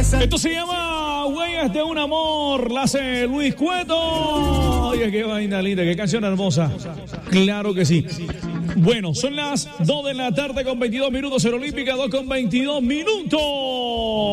Esto se llama Huellas de un Amor, la hace Luis Cueto. Oye, qué vaina linda, qué canción hermosa. Claro que sí. Bueno, son las 2 de la tarde con 22 minutos en Olímpica, 2 con 22 minutos.